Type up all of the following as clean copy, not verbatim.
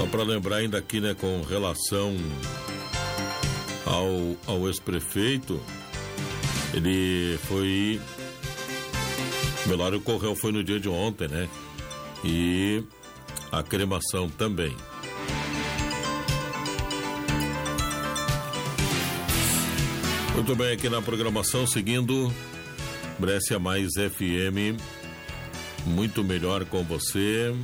Só para lembrar ainda aqui, né, com relação ao ex-prefeito, ele foi... O velório ocorreu, foi no dia de ontem, né? E a cremação também. Muito bem, aqui na programação, seguindo Brescia Mais FM, muito melhor com você.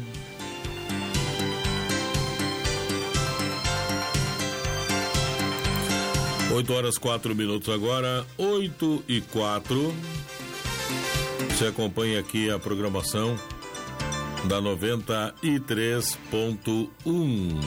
Oito horas 4 minutos agora, 8:04. Você acompanha aqui a programação da 93.1.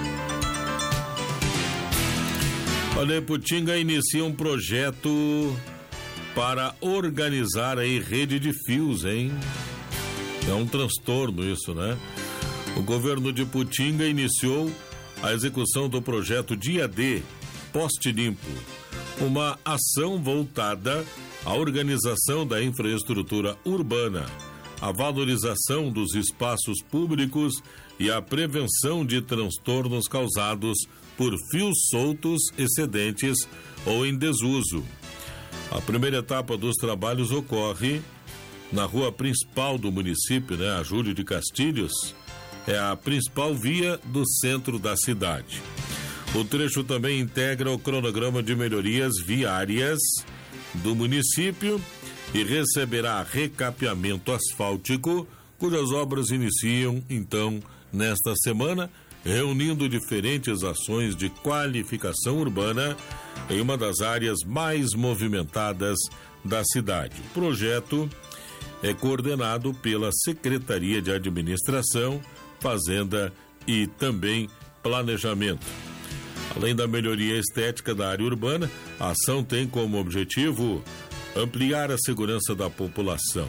Olha, Iputinga inicia um projeto para organizar aí rede de fios, hein? É um transtorno isso, né? O governo de Iputinga iniciou a execução do projeto Dia D, Poste Limpo, uma ação voltada à organização da infraestrutura urbana, a valorização dos espaços públicos e a prevenção de transtornos causados por fios soltos, excedentes ou em desuso. A primeira etapa dos trabalhos ocorre na rua principal do município, né, a Júlio de Castilhos, é a principal via do centro da cidade. O trecho também integra o cronograma de melhorias viárias do município e receberá recapeamento asfáltico, cujas obras iniciam, então, nesta semana, reunindo diferentes ações de qualificação urbana em uma das áreas mais movimentadas da cidade. O projeto é coordenado pela Secretaria de Administração, Fazenda e também Planejamento. Além da melhoria estética da área urbana, a ação tem como objetivo ampliar a segurança da população.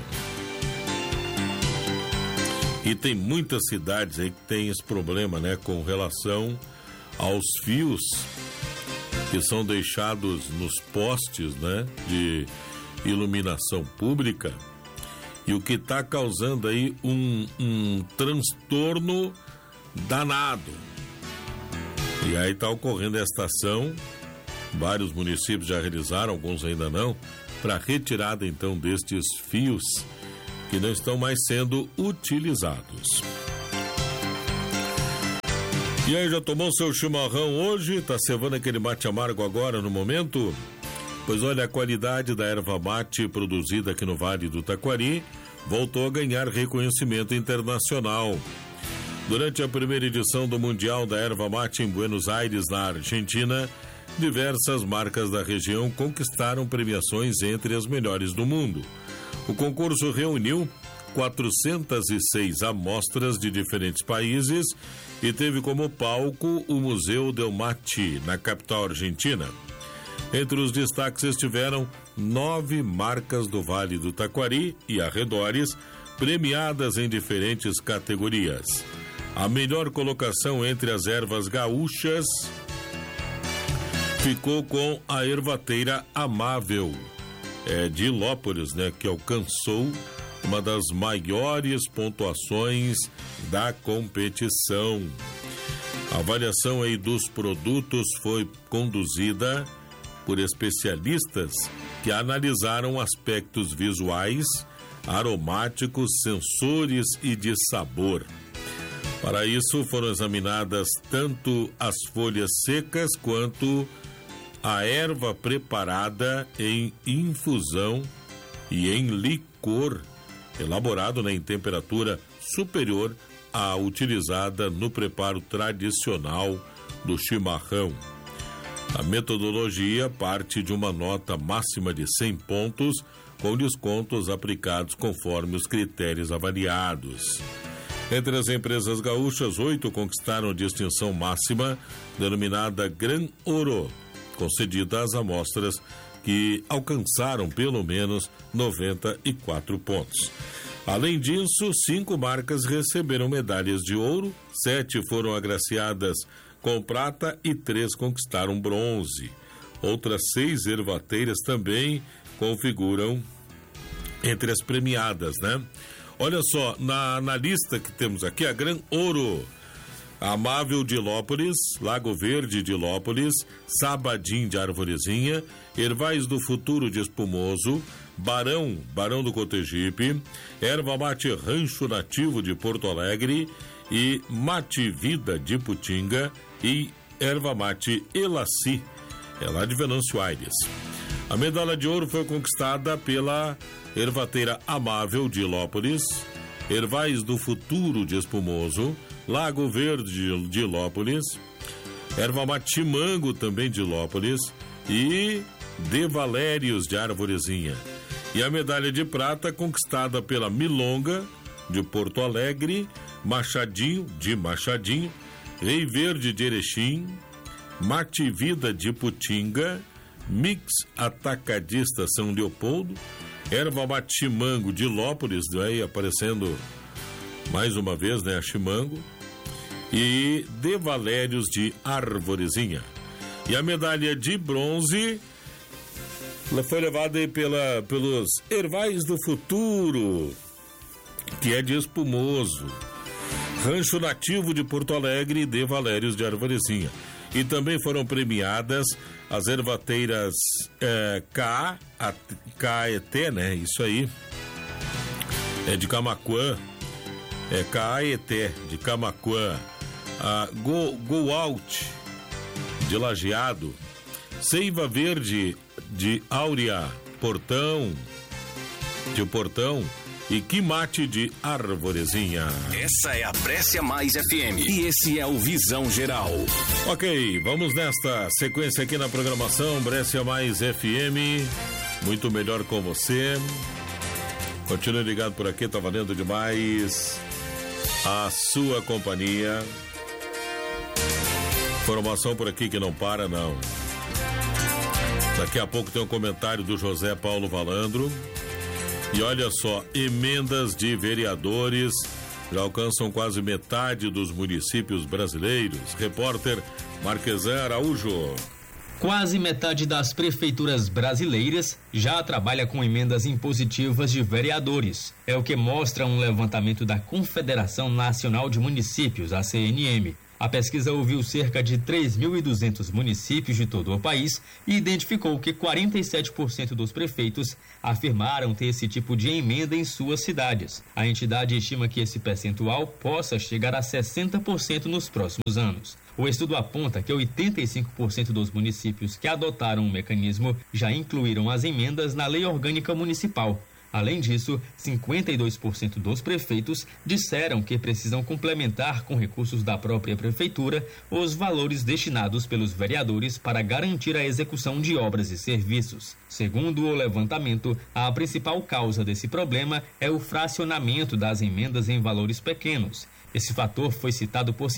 E tem muitas cidades aí que tem esse problema, né, com relação aos fios que são deixados nos postes, né, de iluminação pública, e o que está causando aí um transtorno danado. E aí está ocorrendo esta ação, vários municípios já realizaram, alguns ainda não, para retirada então destes fios que não estão mais sendo utilizados. E aí, já tomou seu chimarrão hoje? Tá cevando aquele mate amargo agora no momento? Pois olha, a qualidade da erva mate produzida aqui no Vale do Taquari voltou a ganhar reconhecimento internacional. Durante a primeira edição do Mundial da Erva Mate em Buenos Aires, na Argentina, diversas marcas da região conquistaram premiações entre as melhores do mundo. O concurso reuniu 406 amostras de diferentes países e teve como palco o Museu del Mate, na capital argentina. Entre os destaques estiveram 9 marcas do Vale do Taquari e arredores, premiadas em diferentes categorias. A melhor colocação entre as ervas gaúchas ficou com a ervateira Amável, de Ilópolis, né, que alcançou uma das maiores pontuações da competição. A avaliação aí dos produtos foi conduzida por especialistas que analisaram aspectos visuais, aromáticos, sensores e de sabor. Para isso, foram examinadas tanto as folhas secas quanto a erva preparada em infusão e em licor, elaborado em temperatura superior à utilizada no preparo tradicional do chimarrão. A metodologia parte de uma nota máxima de 100 pontos, com descontos aplicados conforme os critérios avaliados. Entre as empresas gaúchas, 8 conquistaram distinção máxima, denominada Gran Ouro, concedida às amostras que alcançaram pelo menos 94 pontos. Além disso, 5 marcas receberam medalhas de ouro, 7 foram agraciadas com prata e 3 conquistaram bronze. Outras 6 ervateiras também configuram entre as premiadas, né? Olha só, na lista que temos aqui, a Gran Ouro Amável de Ilópolis, Lago Verde de Ilópolis, Sabadim de Arvorezinha, Ervais do Futuro de Espumoso, Barão do Cotegipe, Erva Mate Rancho Nativo de Porto Alegre e Mate Vida de Putinga e Erva Mate Elaci, é lá de Venâncio Aires. A medalha de ouro foi conquistada pela Ervateira Amável de Ilópolis, Ervais do Futuro de Espumoso, Lago Verde de Ilópolis, Erva Mate Mango também de Ilópolis e De Valérios de Arvorezinha. E a medalha de prata conquistada pela Milonga de Porto Alegre, Machadinho de Machadinho, Rei Verde de Erechim, Mate Vida de Putinga, Mix Atacadista São Leopoldo, Erva Mate Chimango de Ilópolis, aí aparecendo mais uma vez, né, a Chimango, e De Valérios de Arvorezinha. E a medalha de bronze foi levada aí pelos Ervais do Futuro, que é de Espumoso, Rancho Nativo de Porto Alegre e De Valérios de Arvorezinha. E também foram premiadas as ervateiras Caeté, né? Isso aí. É de Camaquã. É Caeté, de Camaquã. A Go Out, de Lajeado. Seiva Verde, de Áurea. Portão, e Quimate de Arvorezinha. Essa é a Brescia Mais FM e esse é o Visão Geral. Ok, vamos nesta sequência aqui na programação Brescia Mais FM, muito melhor com você. Continue ligado por aqui, tá valendo demais a sua companhia. Informação por aqui que não para, não. Daqui a pouco tem um comentário do José Paulo Valandro. E olha só, emendas de vereadores já alcançam quase metade dos municípios brasileiros. Repórter Marquesan Araújo. Quase metade das prefeituras brasileiras já trabalha com emendas impositivas de vereadores. É o que mostra um levantamento da Confederação Nacional de Municípios, a CNM. A pesquisa ouviu cerca de 3.200 municípios de todo o país e identificou que 47% dos prefeitos afirmaram ter esse tipo de emenda em suas cidades. A entidade estima que esse percentual possa chegar a 60% nos próximos anos. O estudo aponta que 85% dos municípios que adotaram o mecanismo já incluíram as emendas na Lei Orgânica Municipal. Além disso, 52% dos prefeitos disseram que precisam complementar com recursos da própria prefeitura os valores destinados pelos vereadores para garantir a execução de obras e serviços. Segundo o levantamento, a principal causa desse problema é o fracionamento das emendas em valores pequenos. Esse fator foi citado por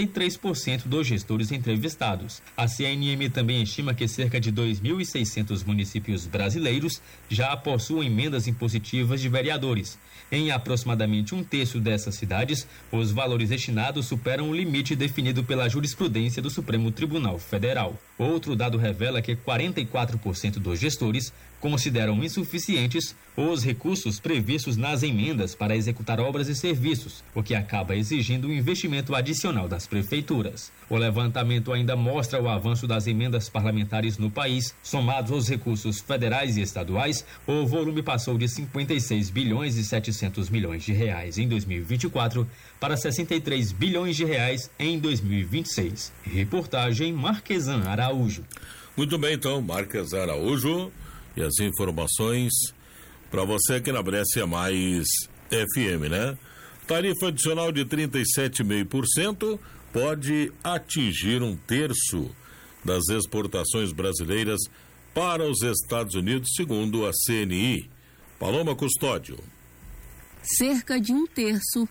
53% dos gestores entrevistados. A CNM também estima que cerca de 2.600 municípios brasileiros já possuem emendas impositivas de vereadores. Em aproximadamente um terço dessas cidades, os valores destinados superam o limite definido pela jurisprudência do Supremo Tribunal Federal. Outro dado revela que 44% dos gestores consideram insuficientes os recursos previstos nas emendas para executar obras e serviços, o que acaba exigindo um investimento adicional das prefeituras. O levantamento ainda mostra o avanço das emendas parlamentares no país. Somados aos recursos federais e estaduais, o volume passou de 56 bilhões e 700 milhões de reais em 2024 para 63 bilhões de reais em 2026. Reportagem Marquesan Araújo. Muito bem, então, Marquesan Araújo. E as informações para você aqui na Brescia Mais FM, né? Tarifa adicional de 37,5% pode atingir um terço das exportações brasileiras para os Estados Unidos, segundo a CNI. Paloma Custódio. Cerca de um terço,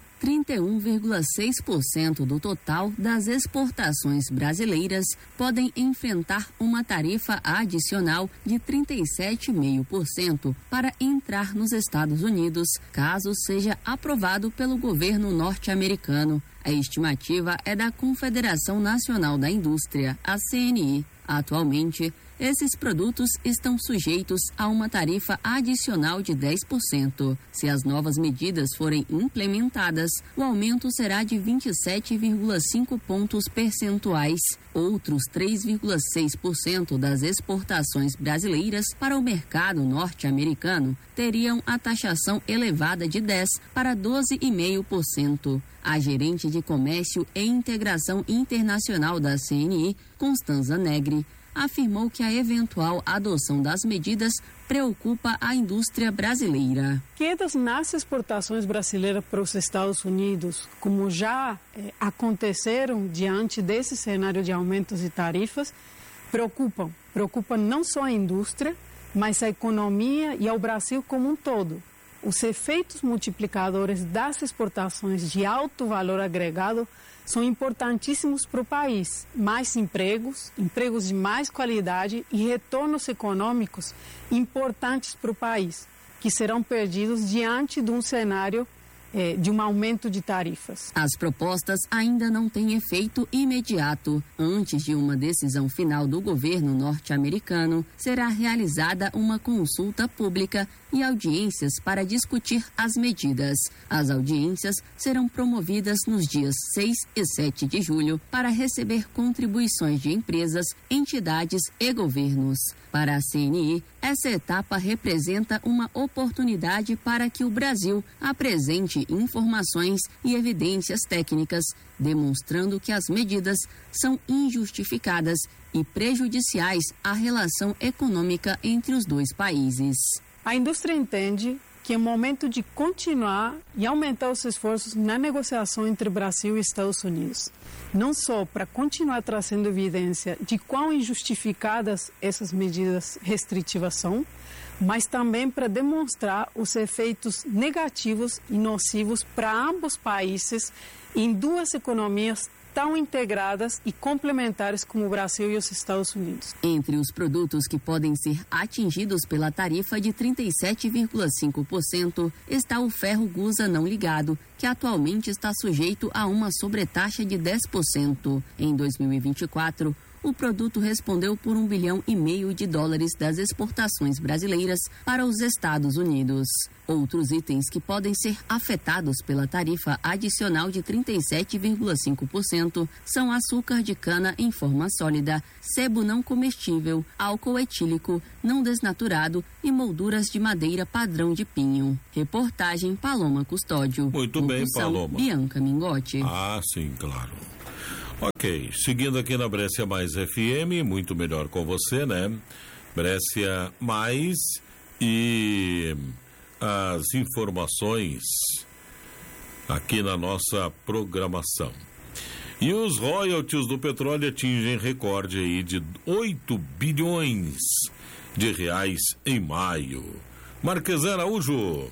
31,6% do total das exportações brasileiras podem enfrentar uma tarifa adicional de 37,5% para entrar nos Estados Unidos, caso seja aprovado pelo governo norte-americano. A estimativa é da Confederação Nacional da Indústria, a CNI. Atualmente, esses produtos estão sujeitos a uma tarifa adicional de 10%. Se as novas medidas forem implementadas, o aumento será de 27,5 pontos percentuais. Outros 3,6% das exportações brasileiras para o mercado norte-americano teriam a taxação elevada de 10% para 12,5%. A gerente de Comércio e Integração Internacional da CNI, Constanza Negri, afirmou que a eventual adoção das medidas preocupa a indústria brasileira. Quedas nas exportações brasileiras para os Estados Unidos, como já aconteceram diante desse cenário de aumentos de tarifas, preocupam não só a indústria, mas a economia e ao Brasil como um todo. Os efeitos multiplicadores das exportações de alto valor agregado são importantíssimos para o país. Mais empregos de mais qualidade e retornos econômicos importantes para o país, que serão perdidos diante de um cenário de um aumento de tarifas. As propostas ainda não têm efeito imediato. Antes de uma decisão final do governo norte-americano, será realizada uma consulta pública e audiências para discutir as medidas. As audiências serão promovidas nos dias 6 e 7 de julho para receber contribuições de empresas, entidades e governos. Para a CNI, essa etapa representa uma oportunidade para que o Brasil apresente informações e evidências técnicas, demonstrando que as medidas são injustificadas e prejudiciais à relação econômica entre os dois países. A indústria entende que é momento de continuar e aumentar os esforços na negociação entre Brasil e Estados Unidos. Não só para continuar trazendo evidência de quão injustificadas essas medidas restritivas são, mas também para demonstrar os efeitos negativos e nocivos para ambos países em duas economias tão integradas e complementares como o Brasil e os Estados Unidos. Entre os produtos que podem ser atingidos pela tarifa de 37,5% está o ferro gusa não ligado, que atualmente está sujeito a uma sobretaxa de 10%. Em 2024, o produto respondeu por $1,5 bilhão das exportações brasileiras para os Estados Unidos. Outros itens que podem ser afetados pela tarifa adicional de 37,5% são açúcar de cana em forma sólida, sebo não comestível, álcool etílico não desnaturado e molduras de madeira padrão de pinho. Reportagem Paloma Custódio. Muito bem, Paloma. Bianca Mingotti. Ah, sim, claro. Ok, seguindo aqui na Brescia Mais FM, muito melhor com você, né? Brescia Mais e as informações aqui na nossa programação. E os royalties do petróleo atingem recorde aí de 8 bilhões de reais em maio. Marques Araújo.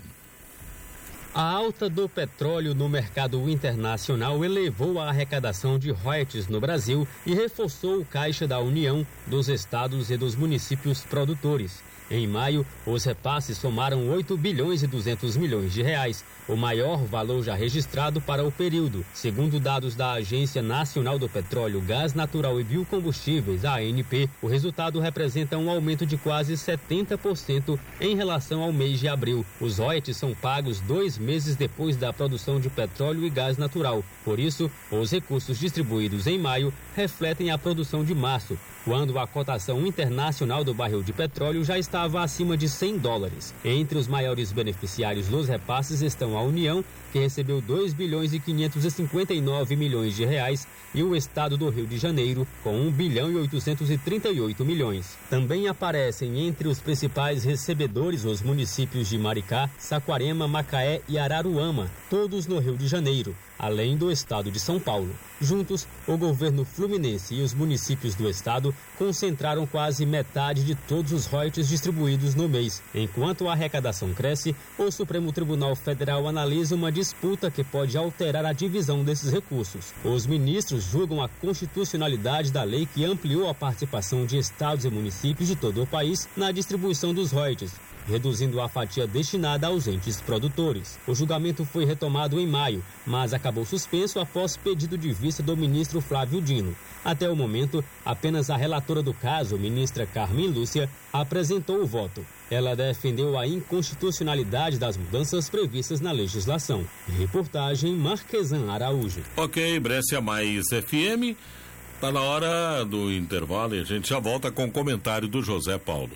A alta do petróleo no mercado internacional elevou a arrecadação de royalties no Brasil e reforçou o caixa da União, dos estados e dos municípios produtores. Em maio, os repasses somaram 8 bilhões e 200 milhões de reais, o maior valor já registrado para o período. Segundo dados da Agência Nacional do Petróleo, Gás Natural e Biocombustíveis, ANP, o resultado representa um aumento de quase 70% em relação ao mês de abril. Os royalties são pagos 2 meses depois da produção de petróleo e gás natural. Por isso, os recursos distribuídos em maio refletem a produção de março, quando a cotação internacional do barril de petróleo já estava acima de $100. Entre os maiores beneficiários dos repasses estão a União, que recebeu 2 bilhões e 559 milhões de reais, e o estado do Rio de Janeiro, com 1 bilhão e 838 milhões. Também aparecem entre os principais recebedores os municípios de Maricá, Saquarema, Macaé e Araruama, todos no Rio de Janeiro, além do estado de São Paulo. Juntos, o governo fluminense e os municípios do estado concentraram quase metade de todos os royalties distribuídos no mês. Enquanto a arrecadação cresce, o Supremo Tribunal Federal analisa uma disputa que pode alterar a divisão desses recursos. Os ministros julgam a constitucionalidade da lei que ampliou a participação de estados e municípios de todo o país na distribuição dos royalties. reduzindo a fatia destinada aos entes produtores. O julgamento foi retomado em maio, mas acabou suspenso após pedido de vista do ministro Flávio Dino. Até o momento, apenas a relatora do caso, ministra Carmen Lúcia, apresentou o voto. Ela defendeu a inconstitucionalidade das mudanças previstas na legislação. Reportagem Marquesan Araújo. Ok, Brescia Mais FM. Tá na hora do intervalo e a gente já volta com o comentário do José Paulo.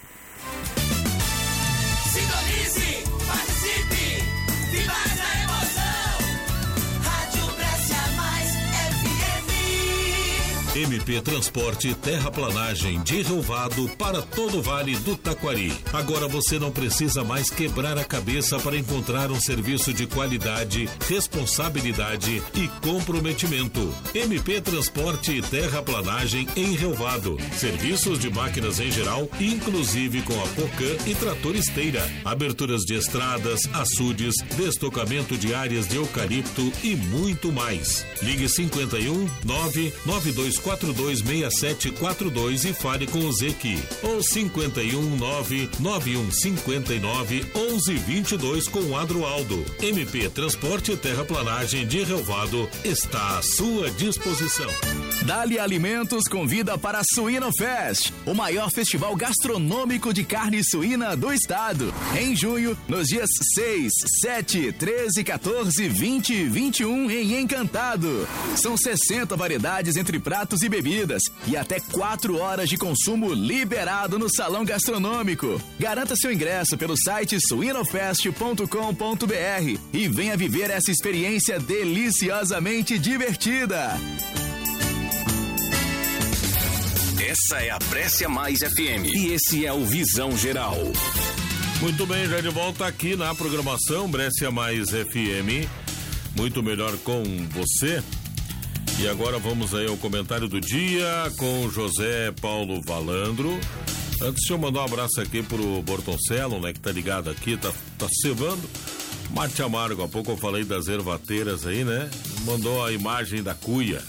Sintonize, participe, viva essa emoção. Rádio Brescia Mais FM. MP Transporte Terraplanagem de Rio Vado para todo o Vale do Taquari. Agora você não precisa mais quebrar a cabeça para encontrar um serviço de qualidade, responsabilidade e comprometimento. MP Transporte Terraplanagem em Rio Vado. Serviços de máquinas em geral, inclusive com a Pocan e trator esteira. Aberturas de estradas, açudes, destocamento de áreas de eucalipto e muito mais. Ligue 51 99242 6742 e fale com o Zequi. Ou 51 99159 1122 com o Adroaldo. MP Transporte Terraplanagem de Rio Vado está à sua disposição. Dali Alimentos convida para a Suíno Fest, o maior festival gastronômico de carne suína do estado. Em junho, nos dias 6, 7, 13, 14, 20 e 21 em Encantado. São 60 variedades entre pratos e bebidas e até 4 horas de consumo liberado no salão gastronômico. Garanta seu ingresso pelo site suinofest.com.br e venha viver essa experiência deliciosamente divertida. Essa é a Brescia Mais FM e esse é o Visão Geral. Muito bem, já de volta aqui na programação Brescia Mais FM. Muito melhor com você. E agora vamos aí ao comentário do dia com José Paulo Valandro. Antes de eu mandar um abraço aqui pro Bortoncello, né, que tá ligado aqui, tá cevando. Mate amargo, há pouco eu falei das ervateiras aí, né? Mandou a imagem da cuia.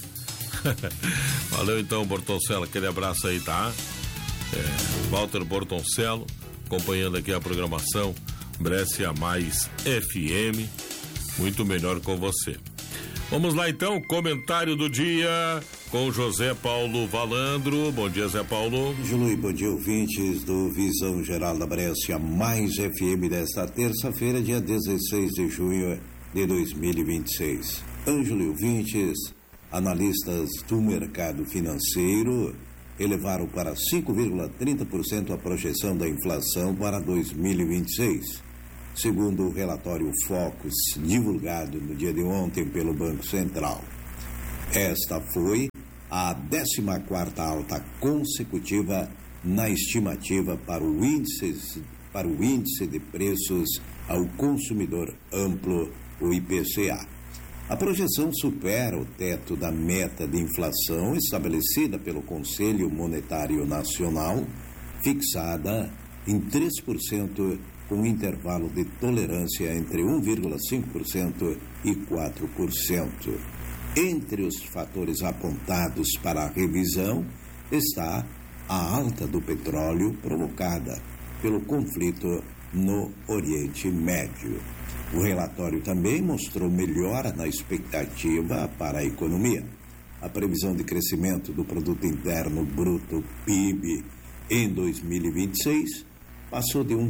Valeu então, Bortoncello, aquele abraço aí, tá? Walter Bortoncello, acompanhando aqui a programação Brescia Mais FM, muito melhor com você. Vamos lá então, comentário do dia com José Paulo Valandro. Bom dia, Zé Paulo. Júlio, bom dia, ouvintes do Visão Geral da Brescia Mais FM desta terça-feira, dia 16 de junho de 2026. Ângelo e ouvintes, analistas do mercado financeiro elevaram para 5,30% a projeção da inflação para 2026. Segundo o relatório Focus, divulgado no dia de ontem pelo Banco Central. Esta foi a 14ª alta consecutiva na estimativa para o índice de preços ao consumidor amplo, o IPCA. A projeção supera o teto da meta de inflação estabelecida pelo Conselho Monetário Nacional, fixada em 3%, com intervalo de tolerância entre 1,5% e 4%. Entre os fatores apontados para a revisão está a alta do petróleo provocada pelo conflito no Oriente Médio. O relatório também mostrou melhora na expectativa para a economia. A previsão de crescimento do Produto Interno Bruto, PIB, em 2026 passou de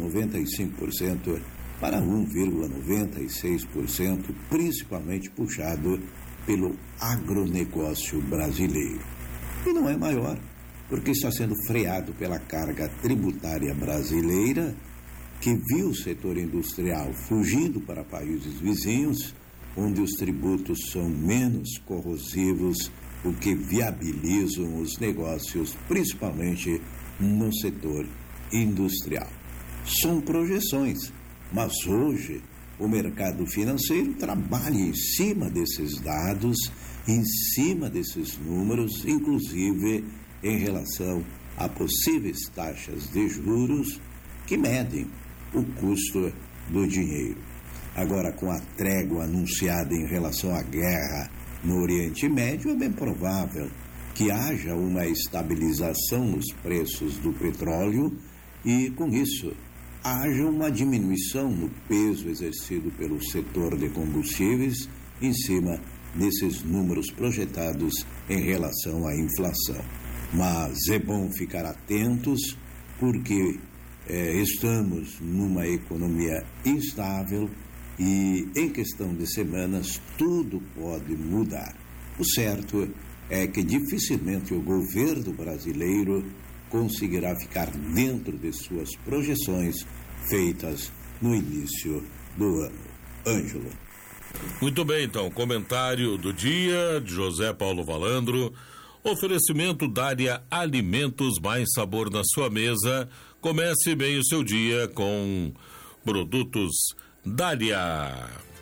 1,95% para 1,96%, principalmente puxado pelo agronegócio brasileiro. E não é maior, porque está sendo freado pela carga tributária brasileira, que viu o setor industrial fugindo para países vizinhos, onde os tributos são menos corrosivos, o que viabilizam os negócios, principalmente no setor industrial. São projeções, mas hoje o mercado financeiro trabalha em cima desses dados, em cima desses números, inclusive em relação a possíveis taxas de juros que medem o custo do dinheiro. Agora, com a trégua anunciada em relação à guerra no Oriente Médio, é bem provável que haja uma estabilização nos preços do petróleo e, com isso, haja uma diminuição no peso exercido pelo setor de combustíveis em cima desses números projetados em relação à inflação. Mas é bom ficar atentos porque estamos numa economia instável e em questão de semanas tudo pode mudar. O certo é que dificilmente o governo brasileiro conseguirá ficar dentro de suas projeções feitas no início do ano. Ângelo. Muito bem, então, comentário do dia de José Paulo Valandro. Oferecimento Dália Alimentos, mais sabor na sua mesa. Comece bem o seu dia com produtos Dália.